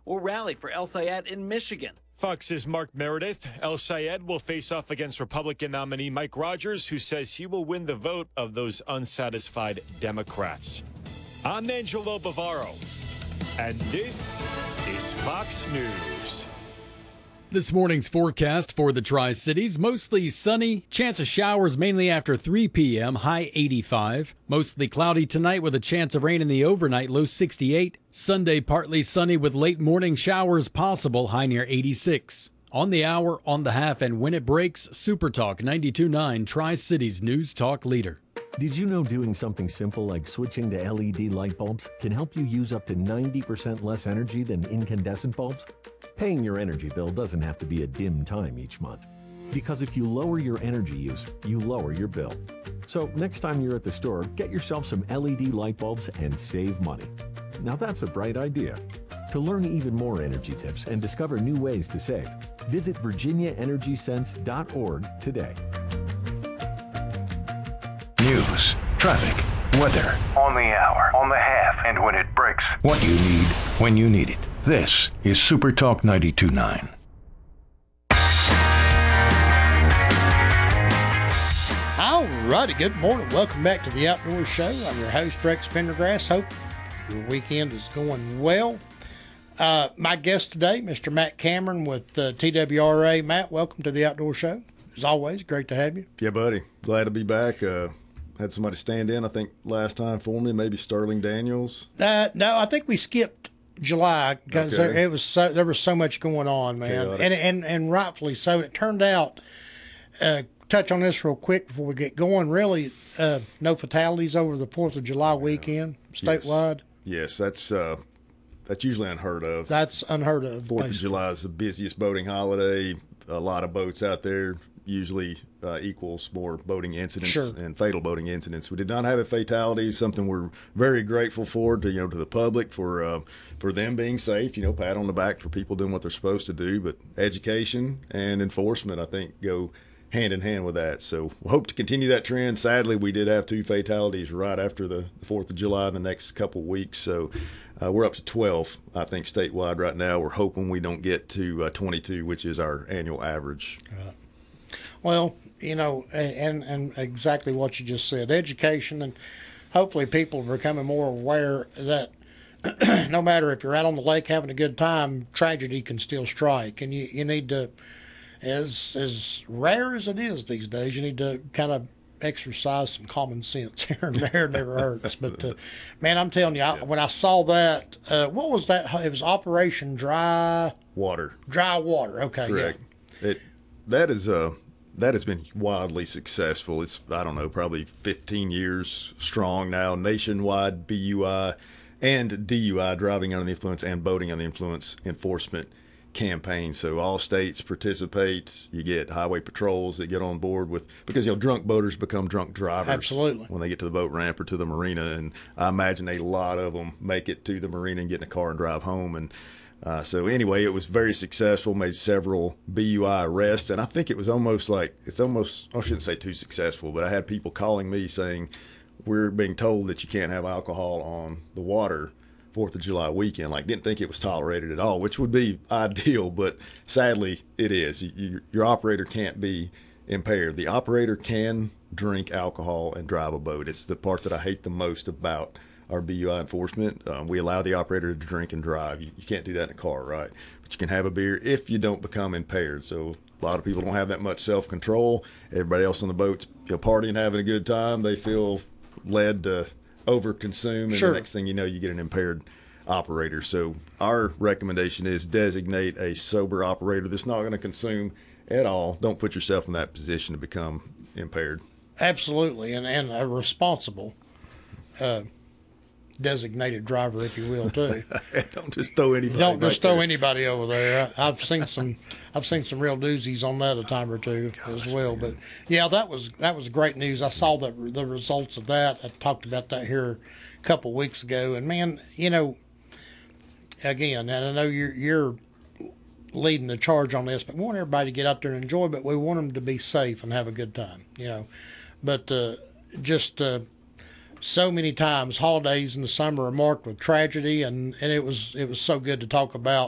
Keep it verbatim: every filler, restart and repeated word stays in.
will rally for El Sayed in Michigan. Fox's Mark Meredith. El Sayed will face off against Republican nominee Mike Rogers, who says he will win the vote of those unsatisfied Democrats. I'm Angelo Bavaro, and this is Fox News. This morning's forecast for the Tri-Cities, mostly sunny, chance of showers mainly after three p.m., high eighty-five. Mostly cloudy tonight with a chance of rain in the overnight, low sixty-eight. Sunday, partly sunny with late morning showers possible, high near eighty-six. On the hour, on the half, and when it breaks, Super Talk ninety-two point nine, Tri-Cities News Talk leader. Did you know doing something simple like switching to L E D light bulbs can help you use up to ninety percent less energy than incandescent bulbs? Paying your energy bill doesn't have to be a dim time each month. Because if you lower your energy use, you lower your bill. So next time you're at the store, get yourself some L E D light bulbs and save money. Now that's a bright idea. To learn even more energy tips and discover new ways to save, visit virginia energy sense dot org today. News, traffic, weather, on the hour, on the half, and when it breaks. What you need, when you need it. This is Super Talk ninety-two point nine. All righty, good morning. Welcome back to the Outdoor Show. I'm your host, Rex Pendergrass. Hope your weekend is going well. Uh, my guest today, Mister Matt Cameron with uh, T W R A. Matt, welcome to the Outdoor Show. As always, great to have you. Yeah, buddy. Glad to be back. Uh, had somebody stand in, I think, last time for me, maybe Sterling Daniels. Uh, no, I think we skipped July because Okay. there, it was so, there was so much going on, man, Chaotic. and and and rightfully so. It turned out. Uh, touch on this real quick before we get going. Really, uh, no fatalities over the Fourth of July weekend statewide. Yes, yes that's uh, that's usually unheard of. That's unheard of. Fourth of basically. July is the busiest boating holiday. A lot of boats out there. Usually uh, equals more boating incidents Sure. and fatal boating incidents. We did not have a fatality. Something we're very grateful for to you know to the public for uh, for them being safe. You know, pat on the back for people doing what they're supposed to do. But education and enforcement, I think, go hand in hand with that. So we hope to continue that trend. Sadly, we did have two fatalities right after the fourth of July in the next couple of weeks. So uh, we're up to twelve, I think, statewide right now. We're hoping we don't get to uh, twenty-two, which is our annual average. Right. Well, you know, and and exactly what you just said, education, and hopefully people are becoming more aware that no matter if you're out on the lake having a good time, tragedy can still strike, and you, you need to, as as rare as it is these days, you need to kind of exercise some common sense here and there. It never hurts. But uh, man, I'm telling you, I, Yeah. when I saw that, uh, what was that? It was Operation Dry Water. Dry Water. Okay, Correct. yeah. It that is uh that has been wildly successful. It's I don't know, probably fifteen years strong now, nationwide B U I and D U I, driving under the influence, and boating under the influence enforcement campaign. So all states participate. You get highway patrols that get on board with, because you know drunk boaters become drunk drivers. Absolutely. When they get to the boat ramp or to the marina, and I imagine a lot of them make it to the marina and get in a car and drive home. And uh, so anyway, it was very successful. Made several B U I arrests, and I think it was almost like it's almost I shouldn't say too successful, but I had people calling me saying we're being told that you can't have alcohol on the water Fourth of July weekend. Like, didn't think it was tolerated at all, which would be ideal, but sadly it is. You, you, your operator can't be impaired. The operator can drink alcohol and drive a boat. It's the part that I hate the most about our B U I enforcement. Um, we allow the operator to drink and drive. You, you can't do that in a car, right? But you can have a beer if you don't become impaired. So a lot of people don't have that much self-control. Everybody else on the boat's you know, partying, having a good time. They feel led to overconsume, and Sure. the next thing you know, you get an impaired operator. So our recommendation is designate a sober operator that's not going to consume at all. Don't put yourself in that position to become impaired. Absolutely, and and a responsible uh, designated driver, if you will, too. Don't just throw anybody. Don't just right throw there. anybody over there. I, I've seen some, I've seen some real doozies on that a time or two as well. But yeah, that was that was great news. I saw the the results of that. I talked about that here a couple weeks ago, and man, you know, again, and I know you're you're leading the charge on this, but we want everybody to get out there and enjoy. But we want them to be safe and have a good time, you know. But uh, just. Uh, So many times, holidays in the summer are marked with tragedy, and, and it was it was so good to talk about